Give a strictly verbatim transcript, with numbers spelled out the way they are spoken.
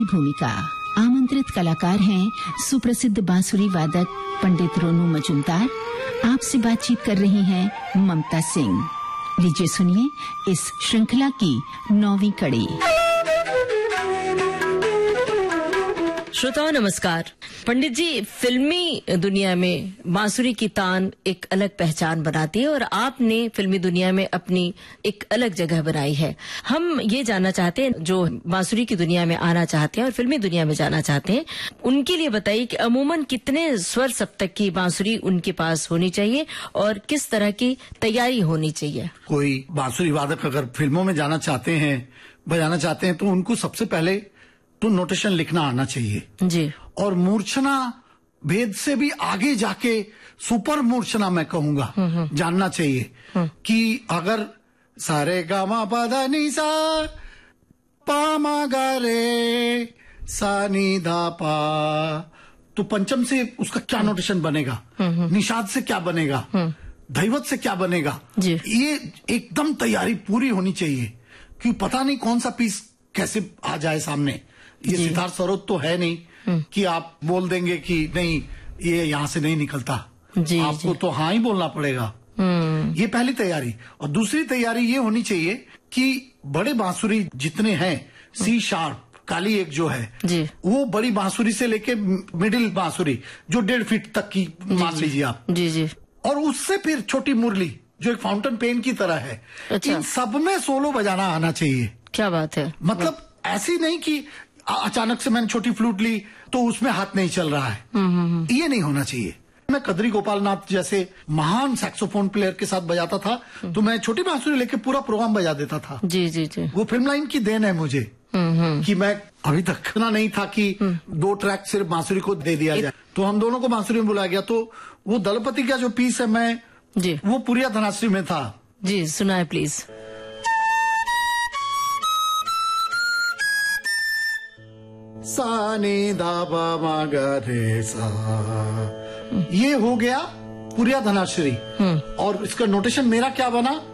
भूमिका। आमंत्रित कलाकार हैं सुप्रसिद्ध बांसुरी वादक पंडित रोनू मजूमदार। आपसे बातचीत कर रही हैं ममता सिंह। लीजिए सुनिए इस श्रृंखला की नौवीं कड़ी। श्रोताओं नमस्कार। पंडित जी, फिल्मी दुनिया में बांसुरी की तान एक अलग पहचान बनाती है और आपने फिल्मी दुनिया में अपनी एक अलग जगह बनाई है। हम ये जानना चाहते हैं, जो बांसुरी की दुनिया में आना चाहते हैं और फिल्मी दुनिया में जाना चाहते हैं, उनके लिए बताइए कि अमूमन कितने स्वर सप्तक की बांसुरी उनके पास होनी चाहिए और किस तरह की तैयारी होनी चाहिए। कोई बांसुरी वादक अगर फिल्मों में जाना चाहते हैं, बजाना चाहते हैं, तो उनको सबसे पहले तो नोटेशन लिखना आना चाहिए जी। और मूर्छना भेद से भी आगे जाके सुपर मूर्छना मैं कहूंगा जानना चाहिए कि अगर सारे गामा पादा नी सा पा मा गा रे सा नी धा पा, तो पंचम से उसका क्या नोटेशन बनेगा, निषाद से क्या बनेगा, धैवत से क्या बनेगा जी। ये एकदम तैयारी पूरी होनी चाहिए, क्योंकि पता नहीं कौन सा पीस कैसे आ जाए सामने। ये सितार सरोद तो है नहीं कि आप बोल देंगे कि नहीं ये यहाँ से नहीं निकलता, जी, आपको जी। तो हाँ ही बोलना पड़ेगा। ये पहली तैयारी। और दूसरी तैयारी ये होनी चाहिए कि बड़े बांसुरी जितने हैं, सी शार्प काली एक जो है जी। वो बड़ी बांसुरी से लेके मिडिल बांसुरी जो डेढ़ फीट तक की मान लीजिए आप, जी जी। और उससे फिर छोटी मुरली जो एक फाउंटेन पेन की तरह है। अच्छा। इन सब में सोलो बजाना आना चाहिए। क्या बात है। मतलब ऐसी नहीं कि अचानक से मैंने छोटी फ्लूट ली तो उसमें हाथ नहीं चल रहा है, ये नहीं होना चाहिए। मैं कद्री गोपाल नाथ जैसे महान सैक्सोफोन प्लेयर के साथ बजाता था तो मैं छोटी बांसुरी लेके पूरा प्रोग्राम बजा देता था। जी जी जी। वो फिल्म लाइन की देन है मुझे कि मैं अभी तक ना नहीं था कि दो ट्रैक सिर्फ बांसुरी को दे दिया जाए, तो हम दोनों को बांसुरी में बुलाया गया। तो वो दलपति का जो पीस है मैं जी वो पुरिया धनाश्री में था। जी सुनाए प्लीज। सा नी धा पा मा गा रे सा, ये हो गया पुरिया धनाश्री। और इसका नोटेशन मेरा क्या बना,